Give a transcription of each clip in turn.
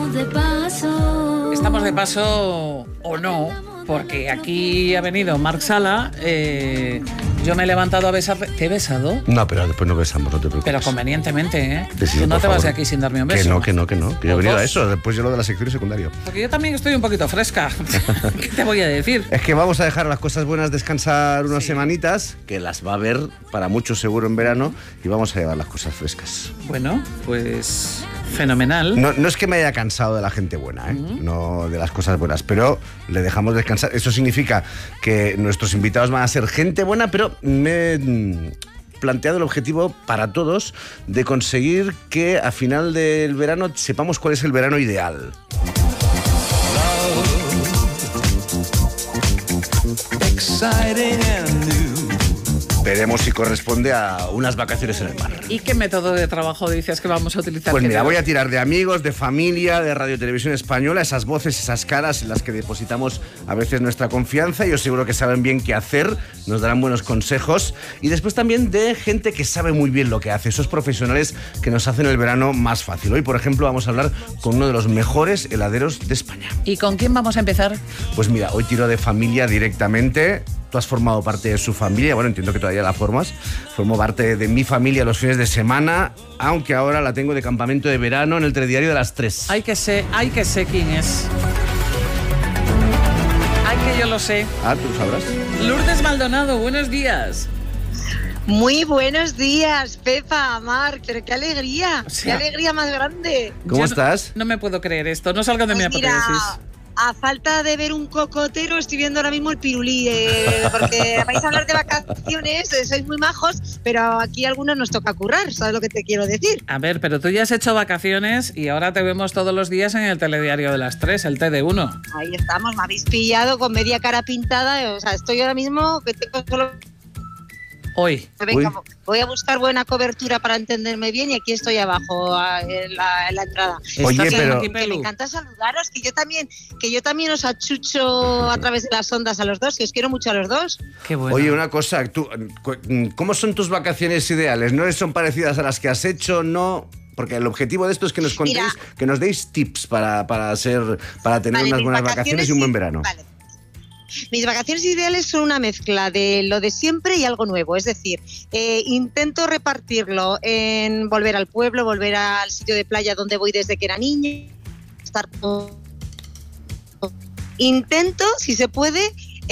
Estamos de paso o no, porque aquí ha venido Marc Sala. Yo me he levantado a besar. ¿Te he besado? No, pero después no besamos, no te preocupes. Pero convenientemente, ¿eh? Sí, Tú no te favor. vas de aquí sin darme un beso. Que no. Que yo he venido a eso, después yo lo de la sección secundaria. Porque yo también estoy un poquito fresca. ¿Qué te voy a decir? Es que vamos a dejar las cosas buenas descansar unas semanitas, que las va a haber para muchos seguro en verano, y vamos a llevar las cosas frescas. Bueno, pues fenomenal. No es que me haya cansado de la gente buena, no de las cosas buenas, pero le dejamos descansar. Eso significa que nuestros invitados van a ser gente buena, pero me he planteado el objetivo para todos de conseguir que a final del verano sepamos cuál es el verano ideal. Veremos si corresponde a unas vacaciones en el mar. ¿Y qué método de trabajo dices que vamos a utilizar? Pues mira, voy a tirar de amigos, de familia, de Radio Televisión Española, esas voces, esas caras en las que depositamos a veces nuestra confianza. Yo seguro que saben bien qué hacer, nos darán buenos consejos. Y después también de gente que sabe muy bien lo que hace, esos profesionales que nos hacen el verano más fácil. Hoy, por ejemplo, vamos a hablar con uno de los mejores heladeros de España. ¿Y con quién vamos a empezar? Pues mira, hoy tiro de familia directamente. Tú has formado parte de su familia, bueno, entiendo que todavía la formas. Formo parte de mi familia los fines de semana, aunque ahora la tengo de campamento de verano en el telediario de las 3. Hay que sé quién es. Ay, que yo lo sé. Ah, tú lo sabrás. Lourdes Maldonado, buenos días. Muy buenos días, Pepa, Marc, pero qué alegría, O sea, qué alegría más grande. ¿Cómo estás? No me puedo creer esto, no salgo de mi Pues mira, apoteosis. a falta de ver un cocotero, estoy viendo ahora mismo el pirulí, porque vais a hablar de vacaciones, sois muy majos, pero aquí a algunos nos toca currar, ¿sabes lo que te quiero decir? A ver, pero tú ya has hecho vacaciones y ahora te vemos todos los días en el telediario de las 3, el TD1. Ahí estamos, me habéis pillado con media cara pintada, o sea, estoy ahora mismo que tengo solo... Hoy. Venga, voy a buscar buena cobertura para entenderme bien y aquí estoy abajo en la entrada. Oye, ¿Estás en pero- Arquipelu? Que me encanta saludaros, que yo también os achucho a través de las ondas a los dos, que os quiero mucho a los dos. Qué bueno. Oye, una cosa, tú, ¿cómo son tus vacaciones ideales? ¿No son parecidas a las que has hecho? No... Porque el objetivo de esto es que nos contéis, Mira, que nos deis tips para tener vale, unas mis buenas vacaciones y un buen verano. Vale. Mis vacaciones ideales son una mezcla de lo de siempre y algo nuevo, es decir, intento repartirlo en volver al pueblo, volver al sitio de playa donde voy desde que era niña, estar intento, si se puede,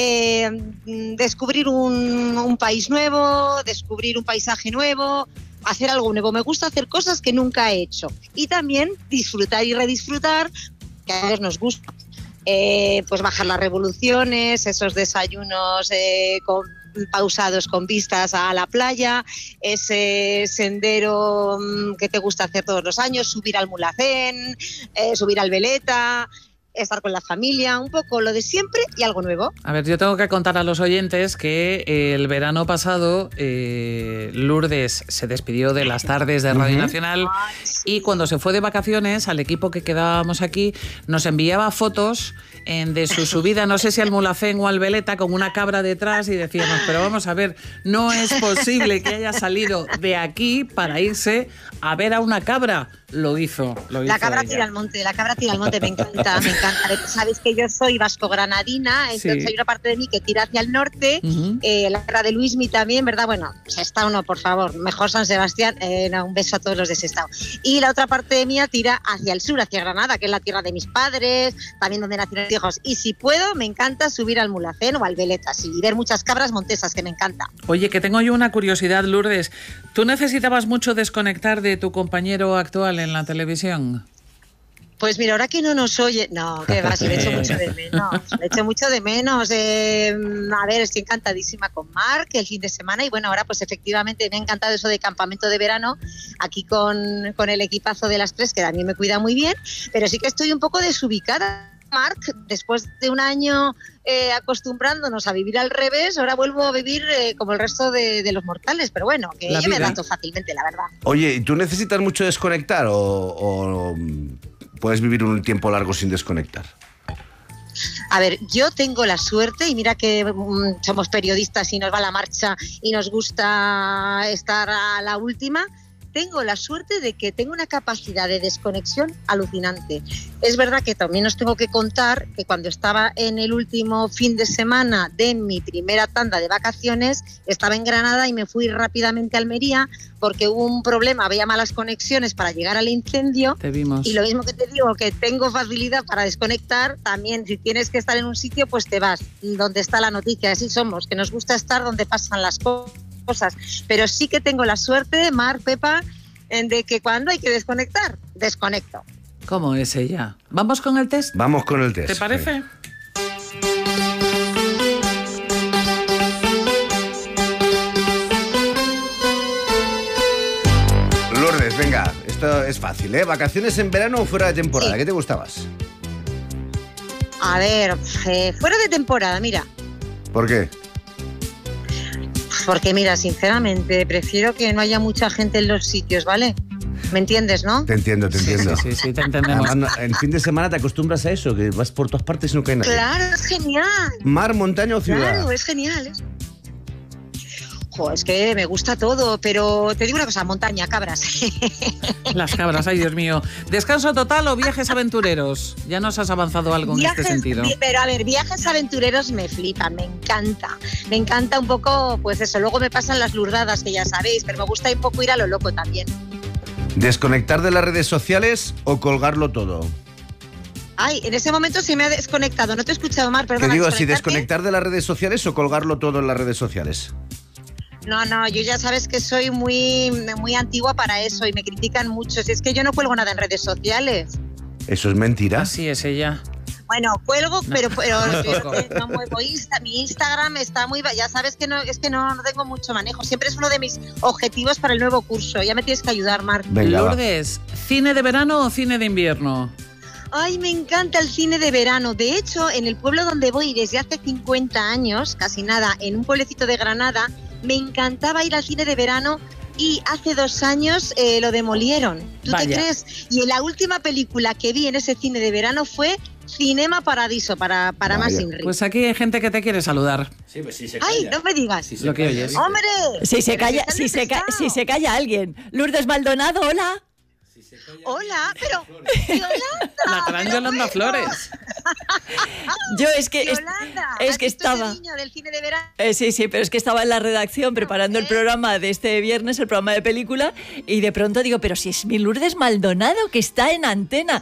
descubrir un país nuevo, descubrir un paisaje nuevo, hacer algo nuevo. Me gusta hacer cosas que nunca he hecho y también disfrutar y redisfrutar, que a veces nos gusta. Pues bajar las revoluciones, esos desayunos pausados con vistas a la playa, ese sendero que te gusta hacer todos los años, subir al Mulhacén, subir al Veleta, estar con la familia, un poco lo de siempre y algo nuevo. A ver, yo tengo que contar a los oyentes que el verano pasado Lourdes se despidió de las tardes de Radio Nacional y cuando se fue de vacaciones al equipo que quedábamos aquí nos enviaba fotos de su subida, no sé si al Mulhacén o al Veleta, con una cabra detrás y decíamos, pero vamos a ver, no es posible que haya salido de aquí para irse a ver a una cabra. Lo hizo La cabra ella. tira al monte, me encanta, me encanta. Sabéis que yo soy vasco-granadina, entonces Sí. hay una parte de mí que tira hacia el norte, la tierra de Luismi también, ¿verdad? Bueno, Sestao no, por favor, mejor San Sebastián, no, un beso a todos los de Sestao. Y la otra parte de mí tira hacia el sur, hacia Granada, que es la tierra de mis padres, también donde nacieron mis hijos. Y si puedo, me encanta subir al Mulhacén o al Veleta, sí, y ver muchas cabras montesas, que me encanta. Oye, que tengo yo una curiosidad, Lourdes. ¿Tú necesitabas mucho desconectar de tu compañero actual en la televisión? Pues mira, ahora que no nos oye, no, que va, si le echo mucho de menos, le echo mucho de menos. A ver, estoy encantadísima con Marc el fin de semana y bueno, ahora pues efectivamente me ha encantado eso de campamento de verano aquí con el equipazo de las 3, que también me cuida muy bien, pero sí que estoy un poco desubicada. Marc, después de un año acostumbrándonos a vivir al revés, ahora vuelvo a vivir como el resto de los mortales, pero bueno, que La yo me vida. adapto fácilmente, la verdad. Oye, ¿y tú necesitas mucho desconectar o puedes vivir un tiempo largo sin desconectar? A ver, yo tengo la suerte, y mira que somos periodistas y nos va la marcha y nos gusta estar a la última, tengo la suerte de que tengo una capacidad de desconexión alucinante. Es verdad que también os tengo que contar que cuando estaba en el último fin de semana de mi primera tanda de vacaciones, estaba en Granada y me fui rápidamente a Almería porque hubo un problema, había malas conexiones para llegar al incendio. Te vimos. Y lo mismo que te digo, que tengo facilidad para desconectar, también si tienes que estar en un sitio, pues te vas donde está la noticia. Así somos, que nos gusta estar donde pasan las cosas. Pero sí que tengo la suerte, Mar, Pepa, de que cuando hay que desconectar, desconecto. ¿Cómo es ella? ¿Vamos con el test? Vamos con el test. ¿Te parece? Lourdes, venga, esto es fácil, ¿eh? ¿Vacaciones en verano o fuera de temporada? Sí. ¿Qué te gustabas? A ver, fuera de temporada, mira. ¿Por qué? Porque mira, sinceramente, prefiero que no haya mucha gente en los sitios, ¿vale? ¿Me entiendes, no? Te entiendo. Sí, te entendemos. Además, en fin de semana te acostumbras a eso, que vas por todas partes y no cae nadie. Claro, es genial. ¿Mar, montaña o ciudad? Claro, es genial. Jo, es que me gusta todo, pero te digo una cosa, montaña, cabras. Las cabras, ay Dios mío. ¿Descanso total o viajes aventureros? Ya nos has avanzado algo en este sentido. Pero a ver, viajes aventureros me flipan, me encanta. Me encanta un poco, pues eso, luego me pasan las lurdadas, que ya sabéis, pero me gusta un poco ir a lo loco también. ¿Desconectar de las redes sociales o colgarlo todo? Ay, en ese momento se me ha desconectado, no te he escuchado, Mar, perdona. Te digo, si ¿desconectar qué? desconectar de las redes sociales o colgarlo todo en las redes sociales. No, yo ya sabes que soy muy antigua para eso y me critican mucho. Si es que yo no cuelgo nada en redes sociales. ¿Eso es mentira? Así es ella. Bueno, cuelgo, pero no muevo mi Instagram está muy... Ya sabes que no tengo mucho manejo. Siempre es uno de mis objetivos para el nuevo curso. Ya me tienes que ayudar, Mar. Venga, Lourdes, ¿cine de verano o cine de invierno? Ay, me encanta el cine de verano. De hecho, en el pueblo donde voy desde hace 50 años, casi nada, en un pueblecito de Granada, me encantaba ir al cine de verano y hace 2 años lo demolieron. ¿Tú Vaya. te crees? Y la última película que vi en ese cine de verano fue Cinema Paradiso, para más Inri. Pues aquí hay gente que te quiere saludar. Sí, pues sí se ¡Ay, calla. no me digas! Sí se Lo que calla, oyes. ¿viste? ¡Hombre! Si se Pero calla, si está si se calla alguien. Lourdes Maldonado, hola. Si se calla, Hola, pero... ¡Yolanda! La gran pero Yolanda bueno. Flores. Yo es que Yolanda, es ¿has que visto ese estaba niño del cine de verano? sí, pero es que estaba en la redacción preparando el programa de este viernes, el programa de película, y de pronto digo, pero si es mi Lourdes Maldonado que está en antena.